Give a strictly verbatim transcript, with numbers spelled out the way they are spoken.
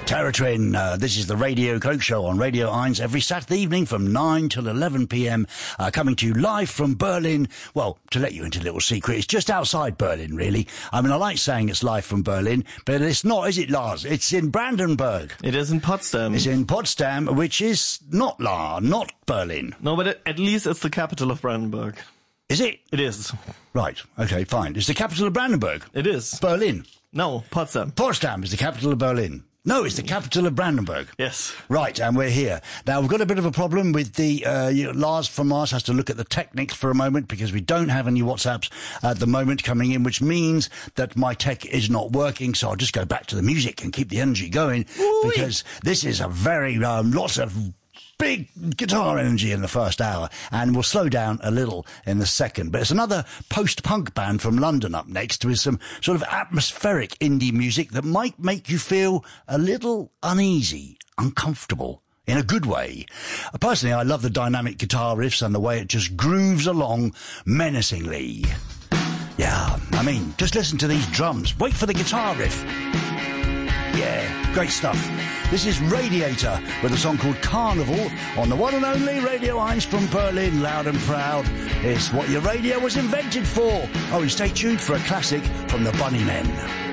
Terra Twin, uh, this is the Radio Coke Show on Radio eins every Saturday evening from nine till eleven p.m, uh, coming to you live from Berlin. Well, to let you into a little secret, it's just outside Berlin, really. I mean, I like saying it's live from Berlin, but it's not, is it, Lars? It's in Brandenburg. It is in Potsdam. It's in Potsdam, which is not La, not Berlin. No, but it, at least it's the capital of Brandenburg. Is it? It is. Right, okay, fine. It's the capital of Brandenburg. It is. Berlin. No, Potsdam. Potsdam is the capital of Berlin. No, it's the capital of Brandenburg. Yes. Right, and we're here. Now, we've got a bit of a problem with the, uh, you know, Lars from Mars has to look at the techniques for a moment because we don't have any WhatsApps at the moment coming in, which means that my tech is not working, so I'll just go back to the music and keep the energy going. Ooh-wee. Because this is a very, um, lots of big guitar energy in the first hour, and we'll slow down a little in the second. But it's another post-punk band from London up next with some sort of atmospheric indie music that might make you feel a little uneasy, uncomfortable, in a good way. Personally, I love the dynamic guitar riffs and the way it just grooves along menacingly. Yeah, I mean, just listen to these drums. Wait for the guitar riff. Yeah, great stuff. This is Radiator with a song called Carnival on the one and only Radio eins from Berlin, loud and proud. It's what your radio was invented for. Oh, and stay tuned for a classic from the Bunnymen.